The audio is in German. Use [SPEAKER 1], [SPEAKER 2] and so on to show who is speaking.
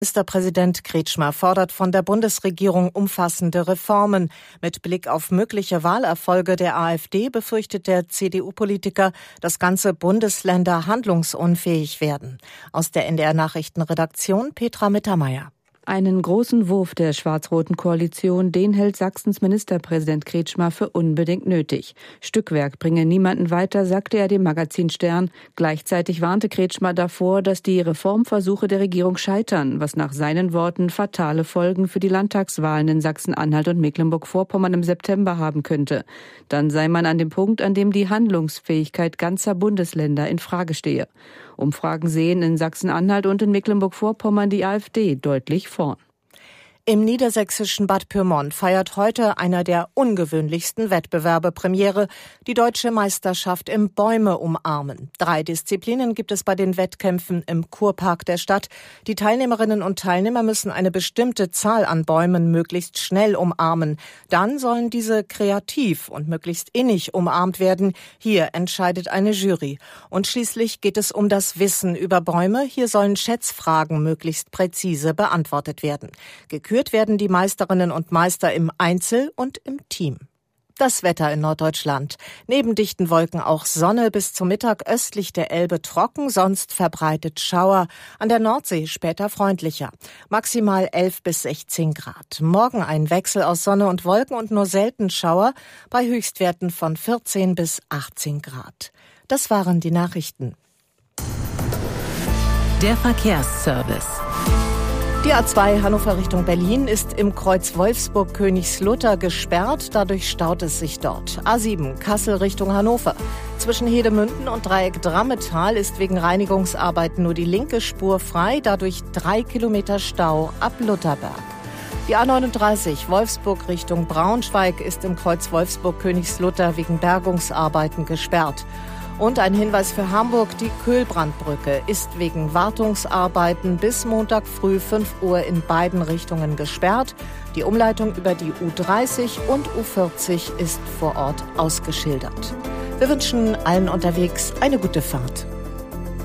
[SPEAKER 1] Ministerpräsident Kretschmer fordert von der Bundesregierung umfassende Reformen. Mit Blick auf mögliche Wahlerfolge der AfD befürchtet der CDU-Politiker, dass ganze Bundesländer handlungsunfähig werden. Aus der NDR-Nachrichtenredaktion Petra Mittermeier.
[SPEAKER 2] Einen großen Wurf der schwarz-roten Koalition, den hält Sachsens Ministerpräsident Kretschmer für unbedingt nötig. Stückwerk bringe niemanden weiter, sagte er dem Magazin Stern. Gleichzeitig warnte Kretschmer davor, dass die Reformversuche der Regierung scheitern, was nach seinen Worten fatale Folgen für die Landtagswahlen in Sachsen-Anhalt und Mecklenburg-Vorpommern im September haben könnte. Dann sei man an dem Punkt, an dem die Handlungsfähigkeit ganzer Bundesländer in Frage stehe. Umfragen sehen in Sachsen-Anhalt und in Mecklenburg-Vorpommern die AfD deutlich vorn.
[SPEAKER 1] Im niedersächsischen Bad Pyrmont feiert heute einer der ungewöhnlichsten Wettbewerbe Premiere, die deutsche Meisterschaft im Bäume umarmen. 3 Disziplinen gibt es bei den Wettkämpfen im Kurpark der Stadt. Die Teilnehmerinnen und Teilnehmer müssen eine bestimmte Zahl an Bäumen möglichst schnell umarmen. Dann sollen diese kreativ und möglichst innig umarmt werden. Hier entscheidet eine Jury. Und schließlich geht es um das Wissen über Bäume. Hier sollen Schätzfragen möglichst präzise beantwortet werden. Gekürt werden die Meisterinnen und Meister im Einzel und im Team. Das Wetter in Norddeutschland. Neben dichten Wolken auch Sonne, bis zum Mittag östlich der Elbe trocken, sonst verbreitet Schauer. An der Nordsee später freundlicher. Maximal 11 bis 16 Grad. Morgen ein Wechsel aus Sonne und Wolken und nur selten Schauer bei Höchstwerten von 14 bis 18 Grad. Das waren die Nachrichten.
[SPEAKER 3] Der Verkehrsservice.
[SPEAKER 1] Die A2 Hannover Richtung Berlin ist im Kreuz Wolfsburg-Königslutter gesperrt, dadurch staut es sich dort. A7 Kassel Richtung Hannover. Zwischen Hedemünden und Dreieck Drammetal ist wegen Reinigungsarbeiten nur die linke Spur frei, dadurch 3 Kilometer Stau ab Lutherberg. Die A39 Wolfsburg Richtung Braunschweig ist im Kreuz Wolfsburg-Königslutter wegen Bergungsarbeiten gesperrt. Und ein Hinweis für Hamburg, die Köhlbrandbrücke ist wegen Wartungsarbeiten bis Montag früh 5 Uhr in beiden Richtungen gesperrt. Die Umleitung über die U30 und U40 ist vor Ort ausgeschildert. Wir wünschen allen unterwegs eine gute Fahrt.